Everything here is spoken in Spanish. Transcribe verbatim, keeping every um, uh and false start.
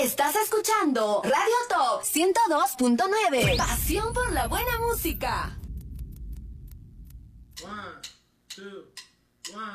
Estás escuchando Radio Top ciento dos punto nueve. Pasión por la buena música. One, two, one.